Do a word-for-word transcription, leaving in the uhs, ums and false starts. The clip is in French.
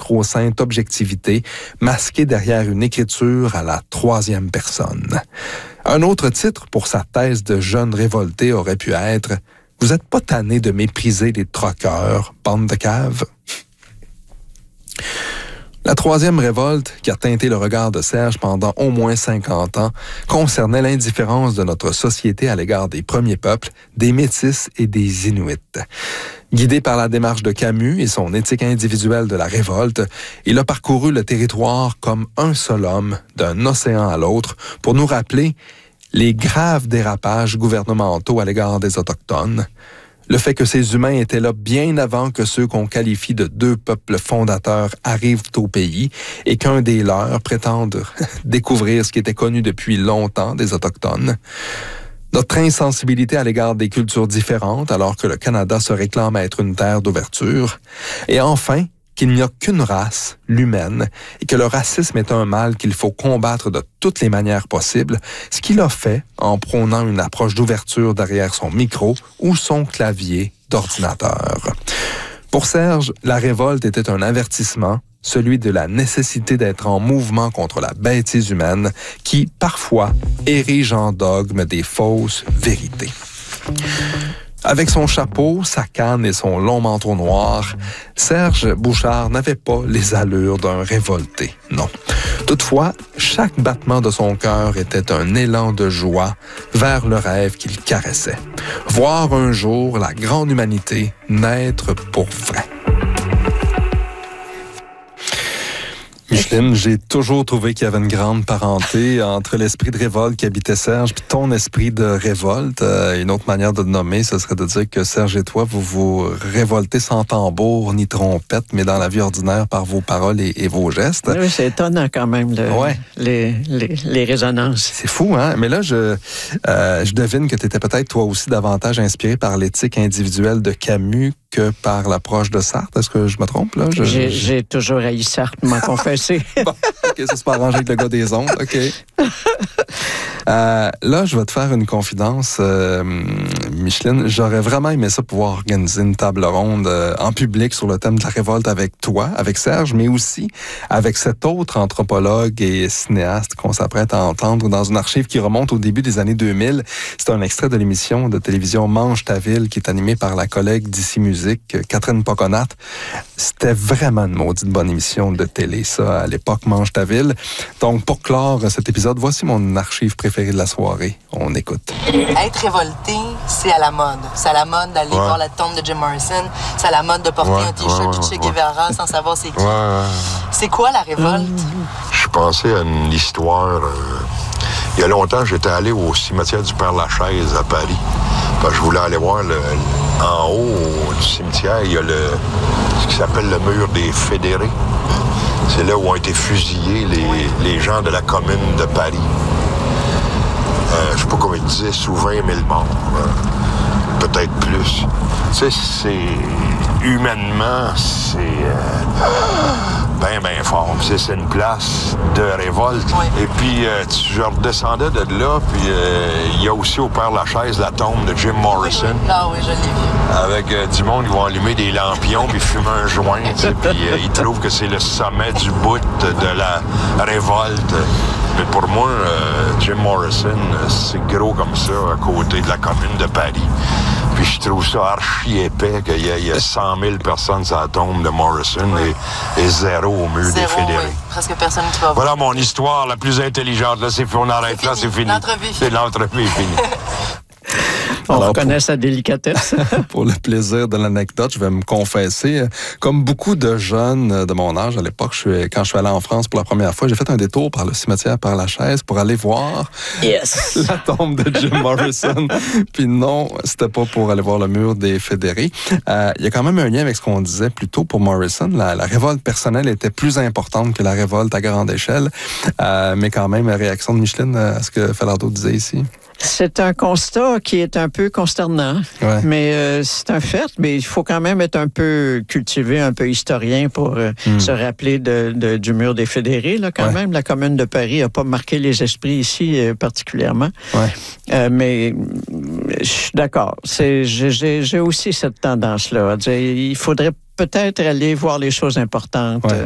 sacro-sainte objectivité masquée derrière une écriture à la troisième personne. Un autre titre pour sa thèse de jeune révolté aurait pu être « Vous êtes pas tanné de mépriser les troqueurs, bande de caves? » La troisième révolte, qui a teinté le regard de Serge pendant au moins cinquante ans, concernait l'indifférence de notre société à l'égard des premiers peuples, des Métis et des Inuits. Guidé par la démarche de Camus et son éthique individuelle de la révolte, il a parcouru le territoire comme un seul homme, d'un océan à l'autre, pour nous rappeler les graves dérapages gouvernementaux à l'égard des Autochtones, le fait que ces humains étaient là bien avant que ceux qu'on qualifie de deux peuples fondateurs arrivent au pays et qu'un des leurs prétende découvrir ce qui était connu depuis longtemps des Autochtones. Notre insensibilité à l'égard des cultures différentes alors que le Canada se réclame être une terre d'ouverture. Et enfin, qu'il n'y a qu'une race, l'humaine, et que le racisme est un mal qu'il faut combattre de toutes les manières possibles, ce qu'il a fait en prônant une approche d'ouverture derrière son micro ou son clavier d'ordinateur. Pour Serge, la révolte était un avertissement, celui de la nécessité d'être en mouvement contre la bêtise humaine qui, parfois, érige en dogme des fausses vérités. Avec son chapeau, sa canne et son long manteau noir, Serge Bouchard n'avait pas les allures d'un révolté, non. Toutefois, chaque battement de son cœur était un élan de joie vers le rêve qu'il caressait. Voir un jour la grande humanité naître pour vrai. Micheline, j'ai toujours trouvé qu'il y avait une grande parenté entre l'esprit de révolte qui habitait Serge puis ton esprit de révolte. Euh, une autre manière de le nommer, ce serait de dire que Serge et toi, vous vous révoltez sans tambour ni trompette, mais dans la vie ordinaire par vos paroles et, et vos gestes. Oui, c'est étonnant quand même, le, ouais. les, les, les résonances. C'est fou, hein? Mais là, je, euh, je devine que tu étais peut-être toi aussi davantage inspiré par l'éthique individuelle de Camus que par l'approche de Sartre. Est-ce que je me trompe, là? Je, j'ai, je... j'ai toujours haï Sartre, m'en confesser. Bon, OK, ça c'est pas arrangé avec le gars des ondes. OK. Euh, là, je vais te faire une confidence, euh, Micheline. J'aurais vraiment aimé ça pouvoir organiser une table ronde euh, en public sur le thème de la révolte avec toi, avec Serge, mais aussi avec cet autre anthropologue et cinéaste qu'on s'apprête à entendre dans une archive qui remonte au début des années deux mille. C'est un extrait de l'émission de télévision Mange ta ville qui est animée par la collègue d'Ici Musique, Catherine Poconat. C'était vraiment une maudite bonne émission de télé, ça, à l'époque Mange ta ville. Donc, pour clore cet épisode, voici mon archive préférée de la soirée. On écoute. Être révolté, c'est à la mode. C'est à la mode d'aller ouais. voir la tombe de Jim Morrison. C'est à la mode de porter ouais, un t-shirt ouais, de Che Guevara ouais. sans savoir c'est qui. Ouais. C'est quoi la révolte? Je pensais à une histoire. Euh, il y a longtemps, j'étais allé au cimetière du Père-Lachaise à Paris. Parce que je voulais aller voir le, le, en haut du cimetière, il y a le, ce qui s'appelle le mur des fédérés. C'est là où ont été fusillés les, les gens de la commune de Paris. Euh, je sais pas comment il disait, sous vingt mille morts. Euh, peut-être plus. Tu sais, c'est... Humainement, c'est... Euh, ben, ben fort. C'est, c'est une place de révolte. Oui. Et puis, euh, tu, je redescendais de là, puis euh, il y a aussi au Père-Lachaise la tombe de Jim Morrison. Oui, oui. Ah oui, je l'ai vu. Avec euh, du monde, ils vont allumer des lampions, puis fumer un joint, tu sais, puis euh, ils trouvent que c'est le sommet du bout de la révolte. Mais pour moi, euh, Jim Morrison, c'est gros comme ça, à côté de la commune de Paris. Puis je trouve ça archi épais qu'il y ait cent mille personnes sur la tombe de Morrison oui. et, et zéro au mur zéro, des fédérés. Oui. Presque personne qui va Voilà mon histoire la plus intelligente. Là, c'est on arrête c'est là, c'est fini. L'entrevue. C'est l'entrevue est finie. On Alors, reconnaît pour, sa délicatesse. Pour le plaisir de l'anecdote, je vais me confesser. Comme beaucoup de jeunes de mon âge à l'époque, je suis, quand je suis allé en France pour la première fois, j'ai fait un détour par le cimetière Père-Lachaise pour aller voir yes. la tombe de Jim Morrison. Puis non, c'était pas pour aller voir le mur des fédérés. Euh, il y a quand même un lien avec ce qu'on disait plus tôt pour Morrison. La, la révolte personnelle était plus importante que la révolte à grande échelle. Euh, mais quand même, la réaction de Micheline à ce que Falardeau disait ici. C'est un constat qui est un peu consternant, ouais. mais euh, c'est un fait, mais il faut quand même être un peu cultivé, un peu historien pour euh, mm. se rappeler de, de, du mur des fédérés. Là, quand ouais. même, la commune de Paris n'a pas marqué les esprits ici euh, particulièrement. Ouais. Euh, mais je suis d'accord. C'est, j'ai, j'ai aussi cette tendance-là à dire il faudrait peut-être aller voir les choses importantes. Ouais.